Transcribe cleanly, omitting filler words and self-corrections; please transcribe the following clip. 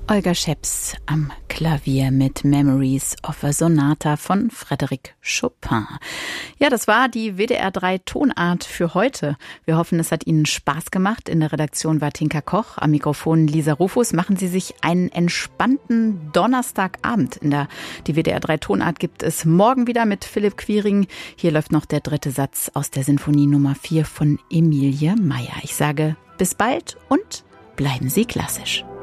Olga Scheps am Klavier mit Memories of a Sonata von Frédéric Chopin. Ja, das war die WDR 3 Tonart für heute. Wir hoffen, es hat Ihnen Spaß gemacht. In der Redaktion war Tinka Koch, am Mikrofon Lisa Rufus. Machen Sie sich einen entspannten Donnerstagabend. Die WDR 3 Tonart gibt es morgen wieder mit Philipp Quiring. Hier läuft noch der dritte Satz aus der Sinfonie Nummer 4 von Emilie Meyer. Ich sage bis bald und bleiben Sie klassisch.